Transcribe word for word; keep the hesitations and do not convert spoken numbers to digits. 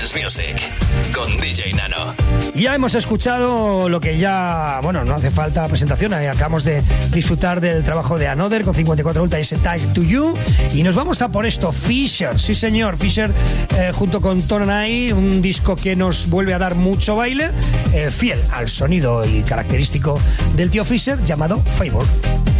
Dance Music con D J Nano. Ya hemos escuchado lo que ya, bueno, no hace falta presentación. Acabamos de disfrutar del trabajo de Another con cincuenta y cuatro Ultra y ese Tag to You. Y nos vamos a por esto, Fisher. Sí, señor, Fisher eh, junto con Tonanai, un disco que nos vuelve a dar mucho baile, eh, fiel al sonido y característico del tío Fisher, llamado Favor.